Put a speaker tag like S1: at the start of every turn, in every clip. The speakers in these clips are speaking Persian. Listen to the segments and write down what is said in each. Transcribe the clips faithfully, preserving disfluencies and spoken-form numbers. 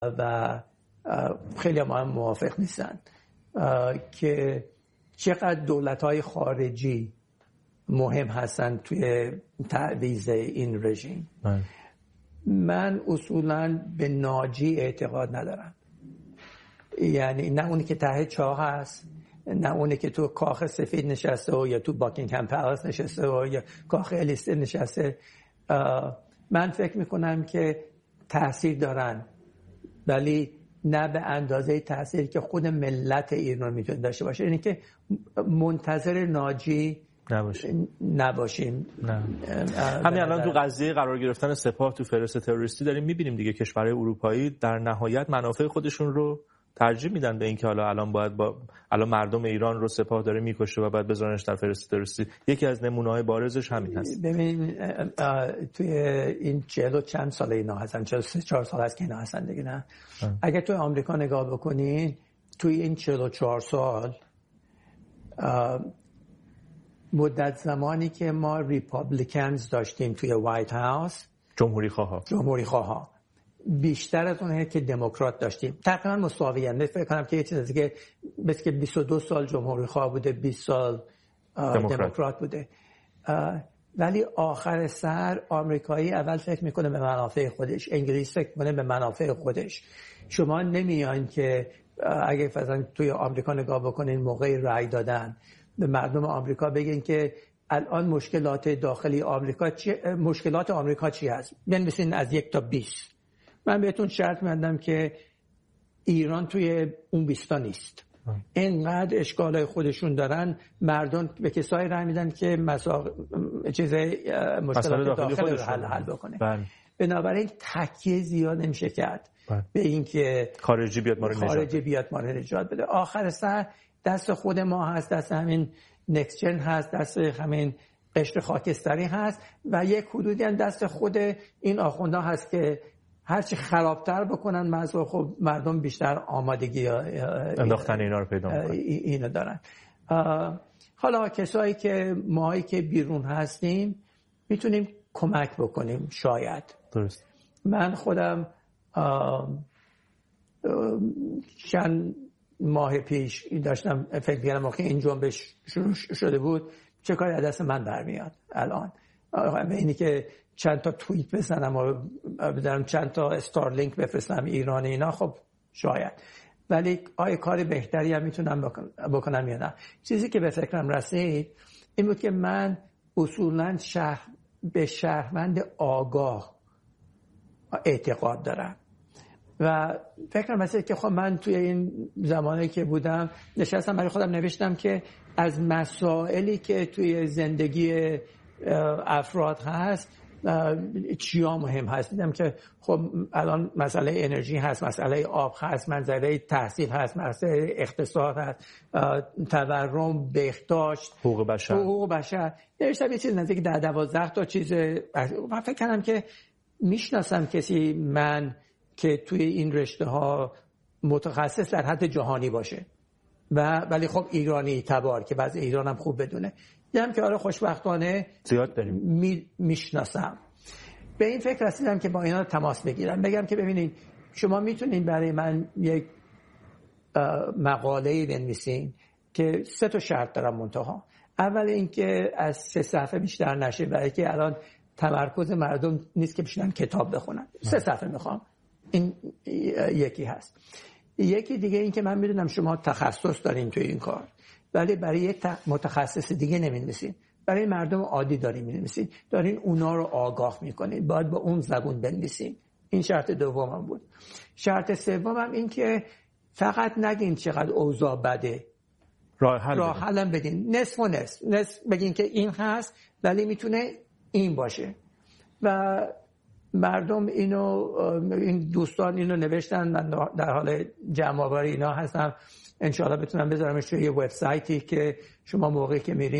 S1: و خیلی هم موافق نیستن که چقدر دولت‌های خارجی مهم هستن توی تعویض این رژیم. من, من اصولاً به ناجی اعتقاد ندارم، یعنی نه اونی که ته چاه هست، نه اونی که تو کاخ سفید نشسته و یا تو باکینگهام پالاس نشسته و یا کاخ الیسه نشسته. من فکر میکنم که تأثیر دارن، ولی نه به اندازه تأثیری که خود ملت ایران میتونه داشته باشه. یعنی که منتظر ناجی
S2: نباشیم
S1: نباشیم
S2: نه. همین الان تو قضیه قرار گرفتن سپاه تو فهرست تروریستی داریم میبینیم دیگه، کشورهای اروپایی در نهایت منافع خودشون رو ترجیح میدن به اینکه حالا الان باید با الان مردم ایران رو سپاه داره میکشه و بعد بذارنش در فهرست تروریستی. یکی از نمونه‌های بارزش همین هست.
S1: ببین توی این چهل و چند ساله اینا هستن، چهل و سه چهار سال هست که اینا هستن دیگه. نه اگه توی آمریکا نگاه بکنین، توی این چهل و چهار سال مدت زمانی که ما ریپابلیکنز داشتیم توی وایت هاوس،
S2: جمهوری خواه
S1: جمهوری خواه بیشتر از اونه که دموکرات داشتیم، تقریبا مساوی هم. فکر کنم که یه چیز دیگه مثل که بیست و دو سال جمهوری خواه بوده، بیست سال دموکرات, دموکرات بوده. ولی آخر سر آمریکایی اول فکر میکنه به منافع خودش، انگلیس فکر میکنه به منافع خودش. شما نمیان که اگه مثلا توی آمریکا نگاه بکنین موقع رأی دادن به مردم آمریکا بگین که الان مشکلات داخلی آمریکا چی، مشکلات آمریکا چی هست، بنویسین از یک تا بیست. من بهتون شرط میدم که ایران توی اون بیستا نیست. اینقدر اشکالای خودشون دارن، مردم به کسایی رای میدن که مسا... چیز مشکلات داخلی رو حل حل بکنه. بله. بنابراین تکیه زیاد نمیشه کرد بله. به این که
S2: خارجی بیاد ما رو نجات
S1: خارجی بیاد ما رو نجات بده. آخر سر دست خود ما هست، دست همین نکسچن هست، دست همین قشر خاکستری هست و یک حدودی هم دست خود این آخوندا هست که هرچی خرابتر بکنن مزور، خب مردم بیشتر آمادگی
S2: انداختن اینا رو پیدا میکنن،
S1: اینو دارن. حالا کسایی که ماهایی که بیرون هستیم میتونیم کمک بکنیم شاید.
S2: درست.
S1: من خودم چند ماه پیش داشتم فکر کردم که این جنبش شروع شده بود چه کاری از دست من برمیاد الان. به اینی که چند تا توییت بزنم و بدارم چند تا استارلینک بفرستم ایران اینا، خب شاید، ولی آیا کار بهتری هم میتونم بکنم یا نه. چیزی که به فکرم رسید این بود که من اصولاً شهر به شهروند آگاه اعتقاد دارم و فکرم رسید که خب من توی این زمانی که بودم نشستم برای خودم نوشتم که از مسائلی که توی زندگی افراد هست چیا مهم هست. دیدم که خب الان مسئله انرژی هست، مسئله آب هست، مسئله تحصیل هست، مسئله اقتصاد هست، تورم، بهداشت،
S2: حقوق بشر
S1: حقوق بشر نوشتم یه چیز نزدیک ده دوازده تا چیز. من فکر کردم که میشناسم کسی من که توی این رشته ها متخصص در حد جهانی باشه و ولی خب ایرانی تبار که بعضی ایران هم خوب بدونه. دیدم که آره خوشبختانه
S2: زیاد داریم
S1: می، میشناسم. به این فکر رسیدم که با اینا تماس بگیرم، بگم که ببینید شما میتونین برای من یک مقاله‌ای بنویسین که سه تا شرط دارم منتها. اول اینکه از سه صفحه بیشتر نشه، برای که الان تمرکز مردم نیست که بشینن کتاب بخونن. سه صفحه میخوام. این یکی هست. یکی دیگه این که من میدونم شما تخصص دارین توی این کار، ولی برای یک متخصص دیگه نمی‌نویسین، برای مردم عادی دارین می‌نویسین، دارین اونا رو آگاه می‌کنین، باید با اون زبون بنویسین. این شرط دومم بود. شرط سومم این که فقط نگین چقدر اوضاع بده،
S2: راه حل
S1: راه حلم بدین، نصف و نصف نصف بگین که این هست ولی میتونه این باشه. و مردم اینو، این دوستان اینو نوشتن، من در حال جمع آوری اینا هستم. انشاءالله بتونم بذارمش توی یه وبسایتی که شما موقعی که میرین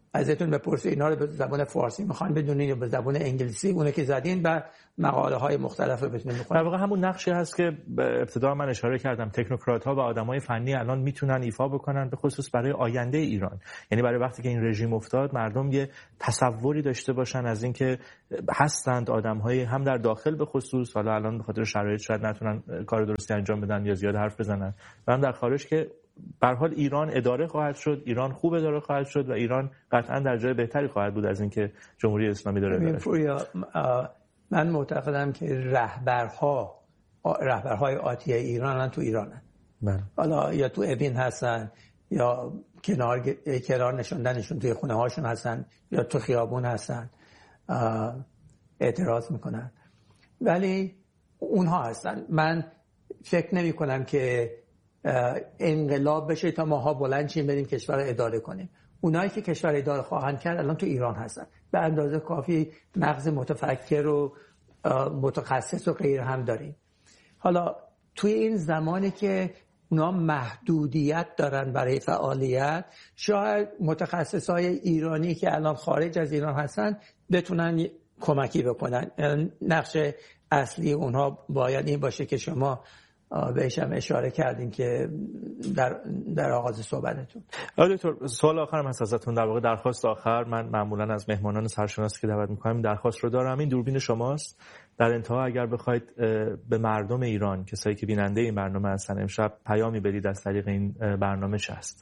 S1: ازتون بپرسید اینا رو به زبان فارسی میخوان بدونین یا به زبان انگلیسی، اونه که زدین و مقاله های مختلف رو بتونین بخونین.
S2: در واقع همون نقشی هست که به ابتدا من اشاره کردم، تکنوکرات ها و آدمای فنی الان میتونن ایفا بکنن، به خصوص برای آینده ایران. یعنی برای وقتی که این رژیم افتاد مردم یه تصوری داشته باشن از اینکه هستند آدم‌های هم در داخل به خصوص، حالا الان به خاطر شرایط شاید نتونن کار درستی انجام بدن یا زیاد حرف بزنن، و هم در خارج که به هر حال ایران اداره خواهد شد، ایران خوب اداره خواهد شد و ایران قطعا در جای بهتری خواهد بود از اینکه جمهوری اسلامی داره اداره شد.
S1: من معتقدم که رهبرها رهبرهای آتی ایران تو ایرانن.
S2: بله.
S1: حالا یا تو اوین هستن یا کنار کنار نشوندنشون توی خونه هاشون هستن یا تو خیابون هستن اعتراض میکنن، ولی اونها هستن. من فکر نمی کنم که انقلاب بشه تا ماها بلند شیم بریم کشور اداره کنیم. اونایی که کشور اداره خواهند کرد الان تو ایران هستن، به اندازه کافی مغز متفکر و متخصص و غیر هم داریم. حالا توی این زمانی که اونا محدودیت دارن برای فعالیت، شاید متخصصای ایرانی که الان خارج از ایران هستن بتونن کمکی بکنن. نقش اصلی اونها باید این باشه که شما بهش هم اشاره کردین که در در آغاز صحبتتون.
S2: آقای دکتر، سوال آخرم هست ازتون، در واقع درخواست آخر. من معمولا از مهمانان سرشناسی که دعوت می‌کنم درخواست رو دارم. این دوربین شماست. در انتها اگر بخواید به مردم ایران، کسایی که بیننده این برنامه هستن، امشب پیامی بدید از طریق این برنامه چه است؟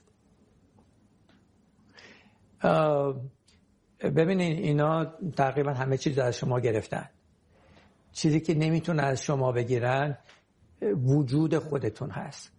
S1: ببینین اینا تقریبا همه چیز از شما گرفتن. چیزی که نمیتونن از شما بگیرن وجود خودتون هست.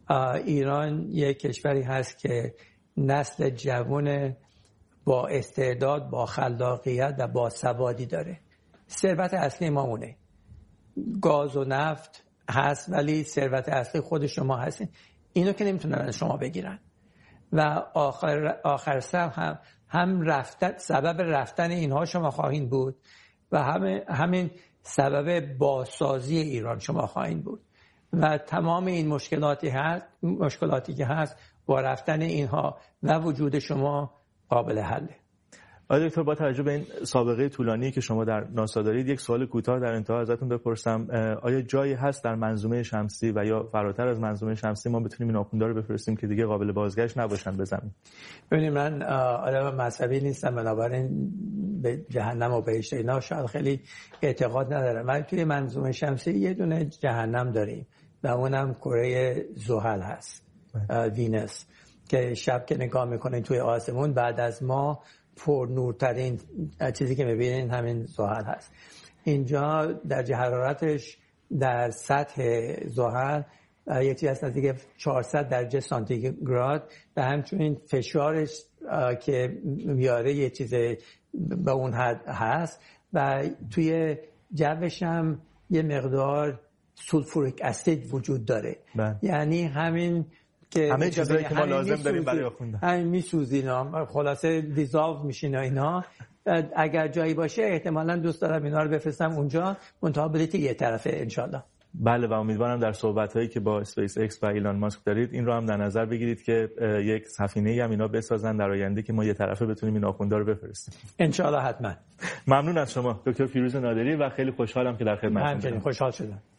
S1: ایران یک کشوری هست که نسل جوان با استعداد، با خلاقیت و با سوادی داره. ثروت اصلی ما اونه. گاز و نفت هست ولی ثروت اصلی خود شما هستین. اینو که نمیتونن از شما بگیرن. و آخر آخر سر هم هم رفتن، سبب رفتن اینها شما خواهید بود و هم همین سبب بازسازی ایران شما خواهید بود و تمام این مشکلاتی هست مشکلاتی که هست با رفتن اینها و وجود شما قابل حله.
S2: آقای دکتر، با توجه به این سابقه طولانی که شما در ناسا دارید، یک سوال کوتاه در انتها ازتون بپرسم. آیا جایی هست در منظومه شمسی و یا فراتر از منظومه شمسی ما بتونیم این آخوندا رو بفرستیم که دیگه قابل بازگشت نباشن به زمین؟
S1: ببینید، من آدم مذهبی نیستم، بنابراین به جهنم و بهشت اینا شاید خیلی اعتقاد ندارم. ولی توی منظومه شمسی یه دونه جهنم داریم و اونم کره زحل هست، وینس، که شب که نگاه میکنین توی آسمون بعد از ما پر نورترین چیزی که میبینین همین زحل هست. اینجا درجه حرارتش در سطح زحل یه چیز هست نزدیک چهارصد درجه سانتیگراد و همچنین فشارش که میاره یه چیز به اون حد هست و توی جوش هم یه مقدار سولفوریک اسید وجود داره.
S2: بله.
S1: یعنی همین که
S2: همه چیزایی که ما لازم داریم برای آخوندن
S1: همین میسوزینا، خلاصه دیزالو میشین اینا. اگر جایی باشه احتمالاً دوست دارم اینا رو بفرستم اونجا، منتها یه طرفه انشالله.
S2: بله، و امیدوارم در صحبت‌هایی که با اسپیس ایکس و ایلان ماسک دارید این رو هم در نظر بگیرید که یک سفینه‌ای هم اینا بسازن در آینده که ما یه طرفه بتونیم این آخوندا رو بفرستیم.
S1: انشالله حتما.
S2: ممنون از شما دکتر فیروز نادری و خیلی خوشحالم که در خدمتتون هستم.
S1: همچنین خوشحال شدم.